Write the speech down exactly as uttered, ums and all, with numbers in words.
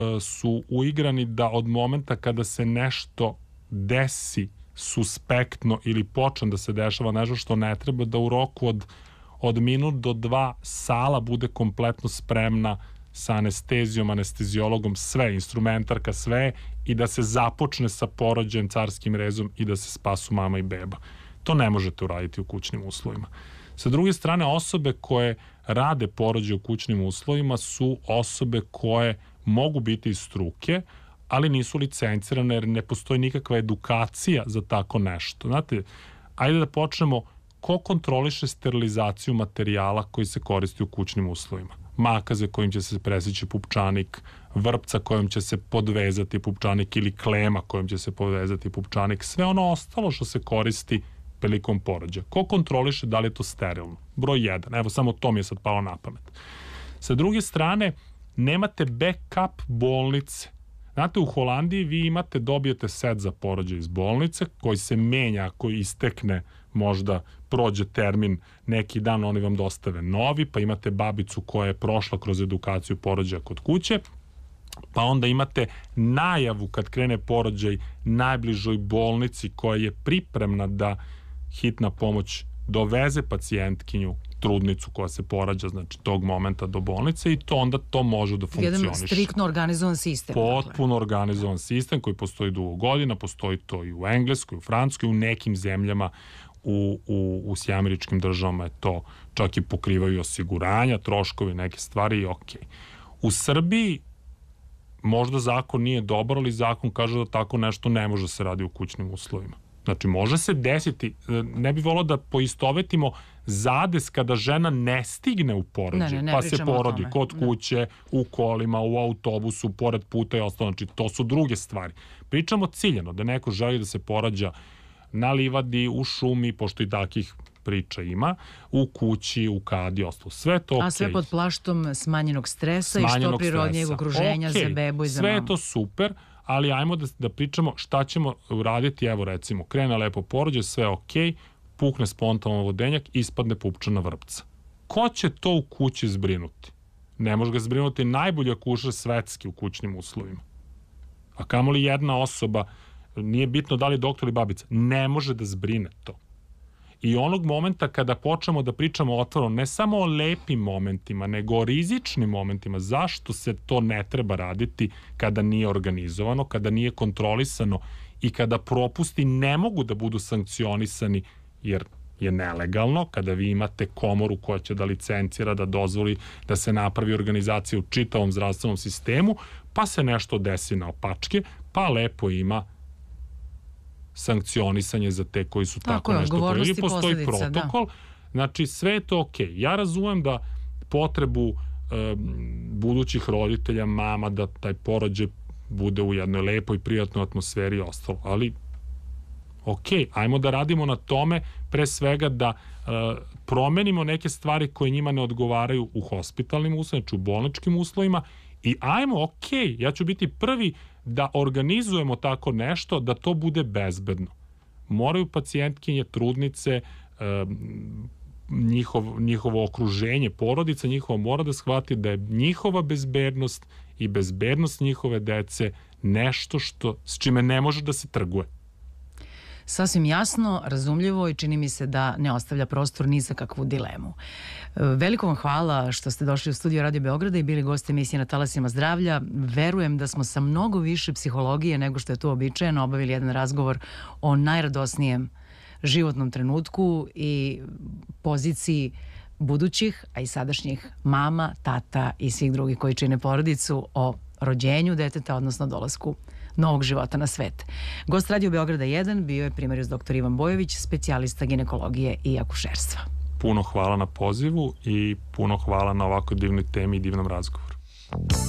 su uigrani da od momenta kada se nešto desi suspektno ili počne da se dešava nešto što ne treba, da u roku od, od minut do dva sala bude kompletno spremna sa anestezijom, anesteziologom, sve, instrumentarka, sve, i da se započne sa porođajem carskim rezom i da se spasu mama i beba. To ne možete uraditi u kućnim uslovima. Sa druge strane, osobe koje rade porođaje u kućnim uslovima su osobe koje mogu biti iz struke, ali nisu licencirane jer ne postoji nikakva edukacija za tako nešto. Znate, ajde da počnemo, ko kontroliše sterilizaciju materijala koji se koristi u kućnim uslovima? Makaze kojim će se presjeći pupčanik, vrpca kojom će se podvezati pupčanik ili klema kojom će se podvezati pupčanik, sve ono ostalo što se koristi prilikom porođaja. Ko kontroliše da li je to sterilno? Broj jedan. Evo, samo to mi je sad palo na pamet. Sa druge strane, nemate backup bolnice. Znate, u Holandiji vi imate, dobijete set za porođaj iz bolnice koji se menja ako istekne, možda prođe termin neki dan, oni vam dostave novi, pa imate babicu koja je prošla kroz edukaciju porođaja kod kuće, pa onda imate najavu kad krene porođaj najbližoj bolnici koja je pripremna da hitna pomoć doveze pacijentkinju, trudnicu koja se porađa, znači tog momenta do bolnice, i to onda to može da funkcioniše. Jedan striktno organizovan sistem. Potpuno organizovan sistem koji postoji dugo godina, postoji to i u Engleskoj, u Francuskoj, u nekim zemljama u, u, u sjameričkim državama je to, čak i pokrivaju osiguranja, troškovi, neke stvari i ok. U Srbiji možda zakon nije dobar, ali zakon kaže da tako nešto ne može se radi u kućnim uslovima. Znači, može se desiti, ne bi volao da poistovetimo zades kada žena ne stigne u porođaj, pa se porodi kod kuće, u kolima, u autobusu, pored puta i ostalo. Znači, to su druge stvari. Pričamo ciljano, da neko želi da se porađa na livadi, u šumi, pošto i takih priča ima, u kući, u kadi, ostalo. Sve to okej. A sve pod plaštom smanjenog stresa i što prirodnijeg okruženja za bebu i za mamu. Sve je to super, ali ajmo da, da pričamo šta ćemo uraditi. Evo, recimo, krene lepo porođaj, sve ok, pukne spontano vodenjak, ispadne pupčana vrpca. Ko će to u kući zbrinuti? Ne može ga zbrinuti najbolji akušer svetski u kućnim uslovima. A kamoli jedna osoba, nije bitno da li je doktor ili babica, ne može da zbrine to. I onog momenta kada počnemo da pričamo otvoreno, ne samo o lepim momentima, nego o rizičnim momentima, zašto se to ne treba raditi kada nije organizovano, kada nije kontrolisano i kada propusti ne mogu da budu sankcionisani jer je nelegalno, kada vi imate komoru koja će da licencira, da dozvoli da se napravi organizacija u čitavom zdravstvenom sistemu, pa se nešto desi na opačke, pa lepo ima sankcionisanje za te koji su tako, tako nešto pojeli. Postoji protokol. Da. Znači, sve je to okej. Ja razumem da potrebu e, budućih roditelja, mama, da taj porođaj bude u jednoj lepoj, prijatnoj atmosferi i ostalo. Ali, okej, ajmo da radimo na tome, pre svega da e, promenimo neke stvari koje njima ne odgovaraju u hospitalnim uslovima, znači u bolničkim uslovima, i ajmo, okej, ja ću biti prvi da organizujemo tako nešto, da to bude bezbedno. Moraju pacijentkinje, trudnice, njihov, njihovo okruženje, porodica njihova mora da shvati da je njihova bezbednost i bezbednost njihove dece nešto što, s čime ne može da se trguje. Sasvim jasno, razumljivo i čini mi se da ne ostavlja prostor ni za kakvu dilemu. Veliko vam hvala što ste došli u studio Radio Beograda i bili gosti emisije Na talasima zdravlja. Verujem da smo sa mnogo više psihologije nego što je to običajeno obavili jedan razgovor o najradosnijem životnom trenutku i poziciji budućih, a i sadašnjih mama, tata i svih drugih koji čine porodicu, o rođenju deteta, odnosno dolasku novog života na svet. Gost Radio Beograda jedan bio je primarijus doktor Ivan Bojović, specijalista ginekologije i akušerstva. Puno hvala na pozivu i puno hvala na ovako divnoj temi i divnom razgovoru.